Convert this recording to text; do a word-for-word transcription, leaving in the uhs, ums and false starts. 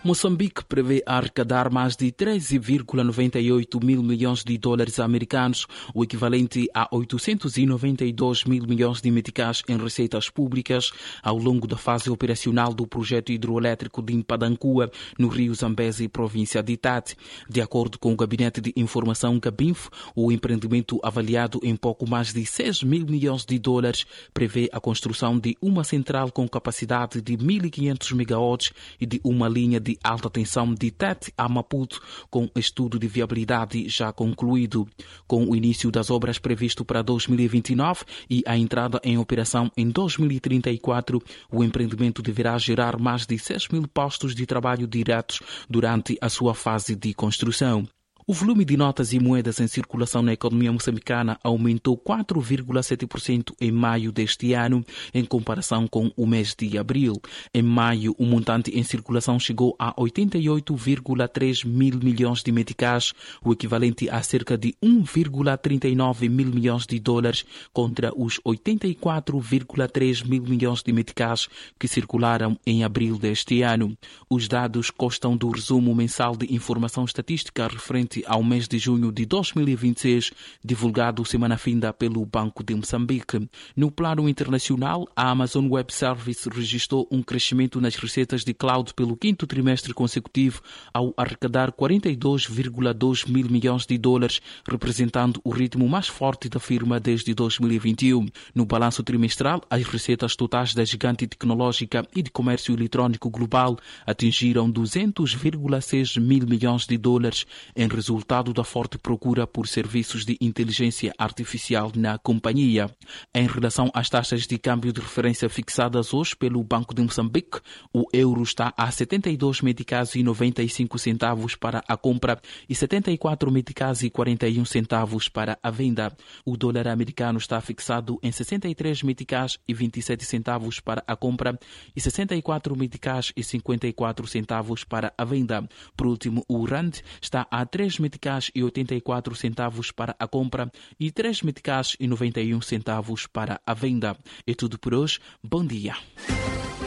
Moçambique prevê arrecadar mais de treze vírgula noventa e oito mil milhões de dólares americanos, o equivalente a oitocentos e noventa e dois mil milhões de meticais em receitas públicas, ao longo da fase operacional do projeto hidroelétrico de Mpadankua, no rio Zambezi, província de Tete. De acordo com o Gabinete de Informação Gabinf, o empreendimento, avaliado em pouco mais de seis mil milhões de dólares, prevê a construção de uma central com capacidade de mil e quinhentos megawatts e de uma linha de alta tensão de Tete a Maputo, com estudo de viabilidade já concluído. Com o início das obras previsto para dois mil e vinte e nove e a entrada em operação em dois mil e trinta e quatro, o empreendimento deverá gerar mais de seis mil postos de trabalho diretos durante a sua fase de construção. O volume de notas e moedas em circulação na economia moçambicana aumentou quatro vírgula sete por cento em maio deste ano, em comparação com o mês de abril. Em maio, o montante em circulação chegou a oitenta e oito vírgula três mil milhões de meticais, o equivalente a cerca de um vírgula trinta e nove mil milhões de dólares, contra os oitenta e quatro vírgula três mil milhões de meticais que circularam em abril deste ano. Os dados constam do resumo mensal de informação estatística referente ao mês de junho de dois mil e vinte e seis, divulgado semana finda pelo Banco de Moçambique. No plano internacional, a Amazon Web Services registrou um crescimento nas receitas de cloud pelo quinto trimestre consecutivo, ao arrecadar quarenta e dois vírgula dois mil milhões de dólares, representando o ritmo mais forte da firma desde dois mil e vinte e um. No balanço trimestral, as receitas totais da gigante tecnológica e de comércio eletrônico global atingiram duzentos vírgula seis mil milhões de dólares, em resultado da forte procura por serviços de inteligência artificial na companhia. Em relação às taxas de câmbio de referência fixadas hoje pelo Banco de Moçambique, o euro está a setenta e dois meticais e noventa e cinco centavos para a compra e setenta e quatro meticais e quarenta e um centavos para a venda. O dólar americano está fixado em sessenta e três meticais e vinte e sete centavos para a compra e sessenta e quatro meticais e cinquenta e quatro centavos para a venda. Por último, o rand está a três meticais e oitenta e quatro centavos para a compra e três meticais e noventa e um centavos para a venda. É tudo por hoje. Bom dia.